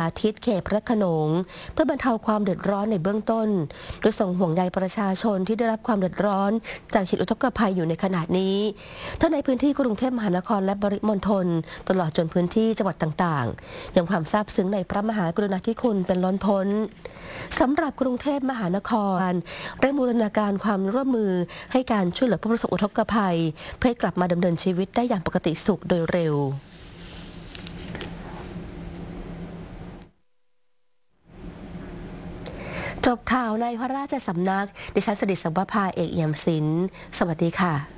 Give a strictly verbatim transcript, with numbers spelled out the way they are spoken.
าทิตย์เขตพระโขนงเพื่อบรรเทาความเดือดร้อนในเบื้องต้นโดยส่งห่วงใยประชาชนที่ได้รับความเดือดร้อนจากเหตุอุทกภัยอยู่ในขณะนี้ทั้งในพื้นที่กรุงเทพมหานครและปริมณฑลตลอดจนพื้นที่จังหวัดต่างๆยังความซาบซึ้งในพระมหากรุณาธิคุณเป็นล้นพ้นสำหรับกรุงเทพมหานครได้บูรณาการความร่วมมือให้การช่วยเหลือผู้ประสบอุทกภัยเพื่อกลับมาดำเนินชีวิตได้อย่างปกติสุขโดยเร็วจบข่าวในพระราชสำนักดิฉันสดิษฐ์ สัมภภาเอกเอี่ยมศิลป์สวัสดีค่ะ